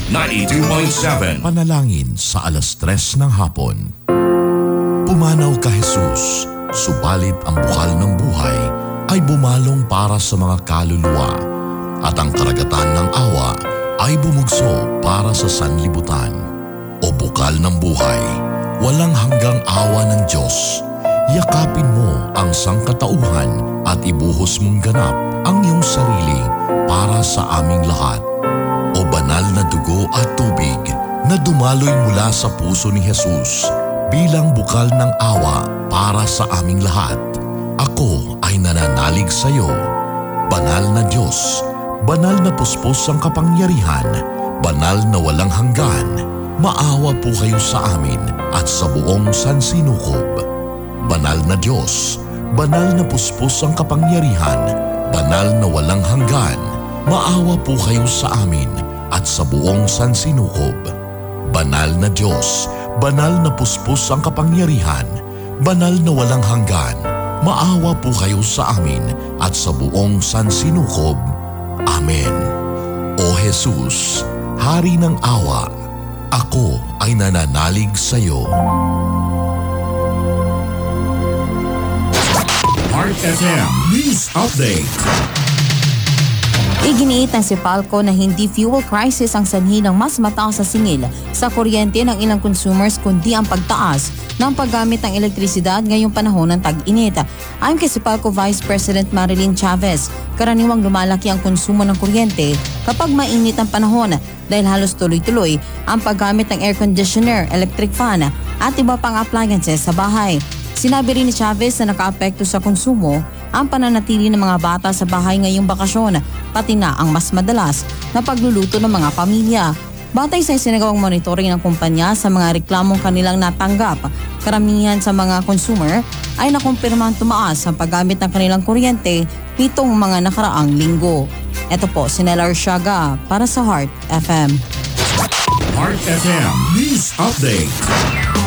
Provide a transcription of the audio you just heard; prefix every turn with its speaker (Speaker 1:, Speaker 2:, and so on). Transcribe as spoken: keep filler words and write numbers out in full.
Speaker 1: ninety-two point seven.
Speaker 2: Panalangin sa alas tres ng hapon. Pumanaw ka Jesus, subalit ang bukal ng buhay ay bumalong para sa mga kaluluwa at ang karagatan ng awa ay bumugso para sa sanlibutan. O bukal ng buhay, walang hanggang awa ng Diyos, yakapin mo ang sangkatauhan at ibuhos mong ganap ang iyong sarili para sa aming lahat. O banal na dugo at tubig na dumaloy mula sa puso ni Jesus bilang bukal ng awa para sa aming lahat. Ako ay nananalig sa iyo. Banal na Diyos, banal na puspos ang kapangyarihan, banal na walang hanggan, maawa po kayo sa amin at sa buong sansinukob. Banal na Diyos, banal na puspos ang kapangyarihan, banal na walang hanggan, maawa po kayo sa amin at sa buong sansinukob. Banal na Diyos, banal na puspos ang kapangyarihan, banal na walang hanggan, maawa po kayo sa amin at sa buong sansinukob. Amen. O Jesus, Hari ng awa, ako ay nananalig sa iyo.
Speaker 1: Heart F M News Update.
Speaker 3: Iginiit ng Sipalco na hindi fuel crisis ang sanhi ng mas mataas sa singil sa kuryente ng ilang consumers kundi ang pagtaas ng paggamit ng elektrisidad ngayong panahon ng tag-init. Ayon kay Sipalco Vice President Marilyn Chavez, karaniwang lumalaki ang konsumo ng kuryente kapag mainit ang panahon dahil halos tuloy-tuloy ang paggamit ng air conditioner, electric fan at iba pang appliances sa bahay. Sinabi rin ni Chavez na nakaapekto sa konsumo ang pananatili ng mga bata sa bahay ngayong bakasyon, pati na ang mas madalas na pagluluto ng mga pamilya. Batay sa isinagawang monitoring ng kumpanya sa mga reklamong kanilang natanggap, karamihan sa mga consumer ay nakumpirmang tumaas ang paggamit ng kanilang kuryente nitong mga nakaraang linggo. Ito po si Nella Arsiaga para sa Heart F M.
Speaker 1: Heart F M News Update.